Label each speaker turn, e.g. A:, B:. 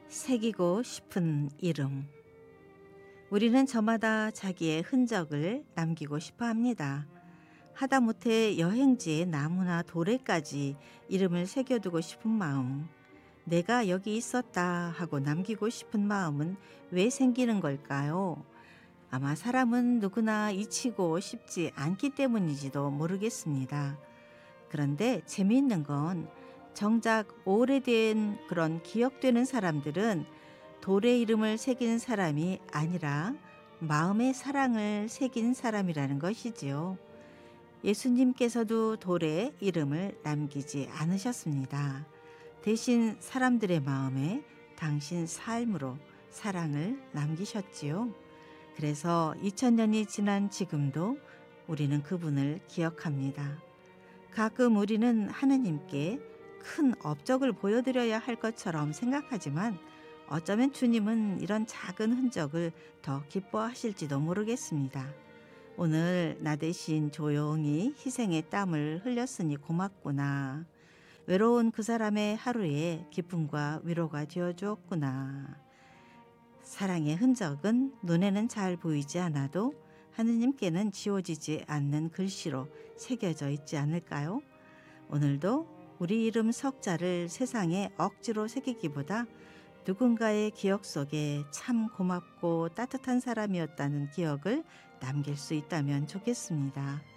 A: 새기고 싶은 이름. 우리는 저마다 자기의 흔적을 남기고 싶어 합니다. 하다못해 여행지의 나무나 돌에까지 이름을 새겨두고 싶은 마음. 내가 여기 있었다 하고 남기고 싶은 마음은 왜 생기는 걸까요? 아마 사람은 누구나 잊히고 싶지 않기 때문인지도 모르겠습니다. 그런데 재미있는 건 정작 오래된 그런 기억되는 사람들은 돌의 이름을 새긴 사람이 아니라 마음의 사랑을 새긴 사람이라는 것이지요. 예수님께서도 돌에 이름을 남기지 않으셨습니다. 대신 사람들의 마음에 당신 삶으로 사랑을 남기셨지요. 그래서 2000년이 지난 지금도 우리는 그분을 기억합니다. 가끔 우리는 하느님께 큰 업적을 보여드려야 할 것처럼 생각하지만 어쩌면 주님은 이런 작은 흔적을 더 기뻐하실지도 모르겠습니다. 오늘 나 대신 조용히 희생의 땀을 흘렸으니 고맙구나. 외로운 그 사람의 하루에 기쁨과 위로가 되어주었구나. 사랑의 흔적은 눈에는 잘 보이지 않아도 하느님께는 지워지지 않는 글씨로 새겨져 있지 않을까요? 오늘도 우리 이름 석자를 세상에 억지로 새기기보다 누군가의 기억 속에 참 고맙고 따뜻한 사람이었다는 기억을 남길 수 있다면 좋겠습니다.